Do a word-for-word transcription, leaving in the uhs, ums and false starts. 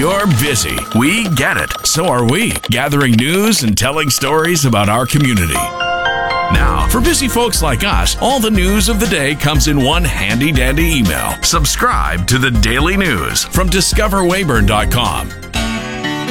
You're busy. We get it. So are we, gathering news and telling stories about our community. Now, for busy folks like us, all the news of the day comes in one handy-dandy email. Subscribe to the Daily News from discover weyburn dot com.